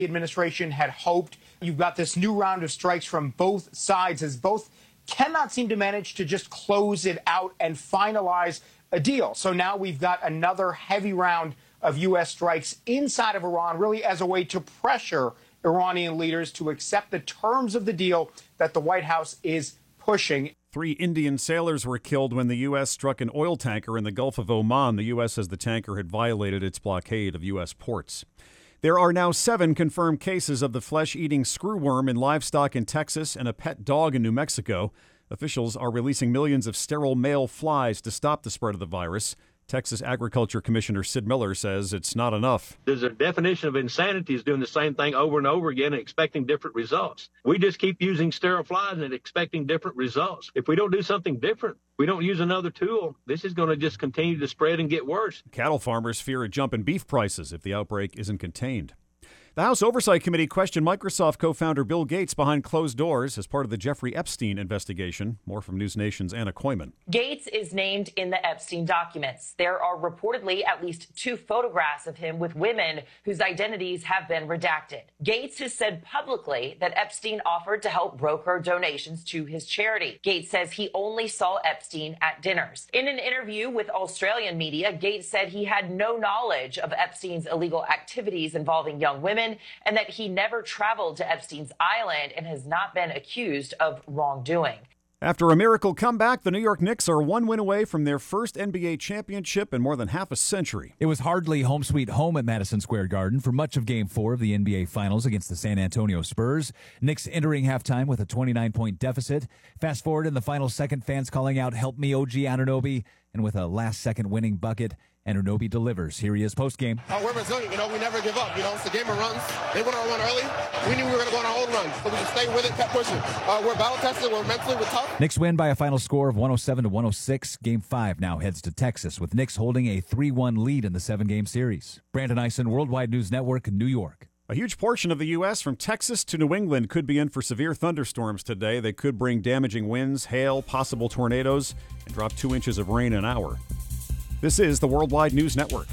The administration had hoped. You've got this new round of strikes from both sides as both cannot seem to manage to just close it out and finalize a deal. So now we've got another heavy round of U.S. strikes inside of Iran, really as a way to pressure Iranian leaders to accept the terms of the deal that the White House is pushing. 3 Indian sailors were killed when the U.S. struck an oil tanker in the Gulf of Oman. The U.S. says the tanker had violated its blockade of U.S. ports. There are now 7 confirmed cases of the flesh-eating screwworm in livestock in Texas and a pet dog in New Mexico. Officials are releasing millions of sterile male flies to stop the spread of the virus. Texas Agriculture Commissioner Sid Miller says it's not enough. There's a definition of insanity is doing the same thing over and over again and expecting different results. We just keep using sterile flies and expecting different results. If we don't do something different, we don't use another tool, this is going to just continue to spread and get worse. Cattle farmers fear a jump in beef prices if the outbreak isn't contained. The House Oversight Committee questioned Microsoft co-founder Bill Gates behind closed doors as part of the Jeffrey Epstein investigation. More from News Nation's Anna Koyman. Gates is named in the Epstein documents. There are reportedly at least 2 photographs of him with women whose identities have been redacted. Gates has said publicly that Epstein offered to help broker donations to his charity. Gates says he only saw Epstein at dinners. In an interview with Australian media, Gates said he had no knowledge of Epstein's illegal activities involving young women, and that he never traveled to Epstein's island and has not been accused of wrongdoing. After a miracle comeback, the New York Knicks are 1 win away from their first NBA championship in more than half a century. It was hardly home sweet home at Madison Square Garden for much of Game 4 of the NBA Finals against the San Antonio Spurs. Knicks entering halftime with a 29-point deficit. Fast forward in the final second, fans calling out, "Help me, OG Anunoby," and with a last-second winning bucket, Anunoby delivers. Here he is post-game. We're resilient. We never give up. It's the game of runs. They went on a run early. We knew we were going to go on our own run, so we just stayed with it, kept pushing. We're battle-tested. We're mentally, we're tough. Knicks win by a final score of 107-106. Game 5 now heads to Texas, with Knicks holding a 3-1 lead in the 7-game series. Brandon Eisen, Worldwide News Network, New York. A huge portion of the U.S. from Texas to New England could be in for severe thunderstorms today. They could bring damaging winds, hail, possible tornadoes, and drop 2 inches of rain an hour. This is the Worldwide News Network.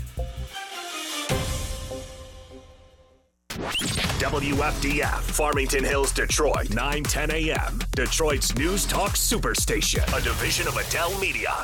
WFDF, Farmington Hills, Detroit, 9:10 a.m. Detroit's News Talk Superstation, a division of Adele Media.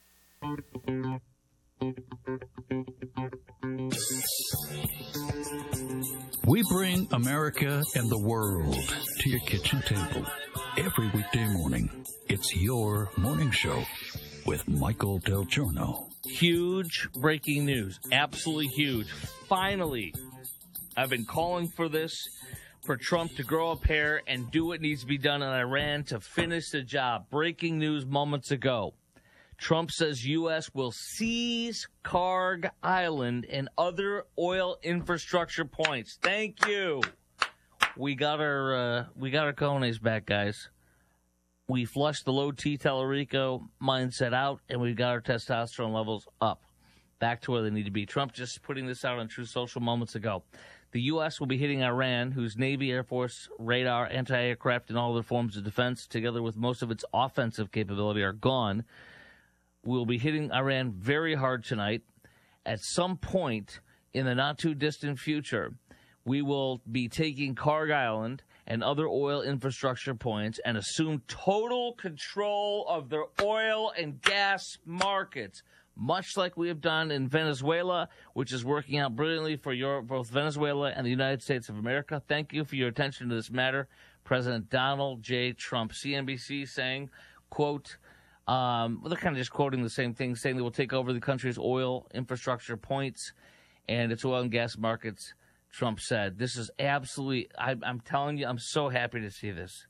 We bring America and the world to your kitchen table every weekday morning. It's your morning show with Michael Del Giorno. Huge breaking news. Absolutely huge. Finally, I've been calling for this, for Trump to grow a pair and do what needs to be done in Iran to finish the job. Breaking news moments ago. Trump says U.S. will seize Karg Island and other oil infrastructure points. Thank you. We got our cojones back, guys. We flushed the low T Tellurico mindset out, and we got our testosterone levels up, back to where they need to be. Trump just putting this out on True Social moments ago. The U.S. will be hitting Iran, whose Navy, Air Force, radar, anti-aircraft, and all other forms of defense, together with most of its offensive capability, are gone. We'll be hitting Iran very hard tonight. At some point in the not-too-distant future, we will be taking Karg Island and other oil infrastructure points and assume total control of their oil and gas markets, much like we have done in Venezuela, which is working out brilliantly for both Venezuela and the United States of America. Thank you for your attention to this matter. President Donald J. Trump, CNBC, saying, quote, they're kind of just quoting the same thing, saying they will take over the country's oil infrastructure points and its oil and gas markets. Trump said, this is absolutely, I'm telling you, I'm so happy to see this.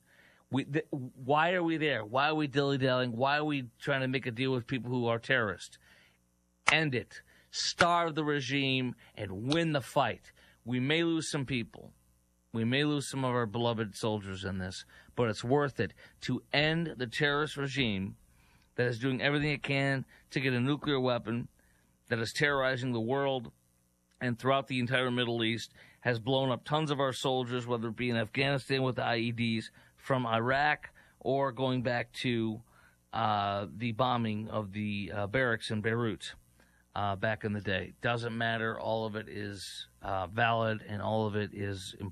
Why are we there? Why are we dilly-dallying? Why are we trying to make a deal with people who are terrorists? End it. Starve the regime and win the fight. We may lose some people. We may lose some of our beloved soldiers in this, but it's worth it to end the terrorist regime that is doing everything it can to get a nuclear weapon, that is terrorizing the world and throughout the entire Middle East, has blown up tons of our soldiers, whether it be in Afghanistan with the IEDs, from Iraq, or going back to the bombing of the barracks in Beirut. back in the day. Doesn't matter. All of it is valid, and all of it is important.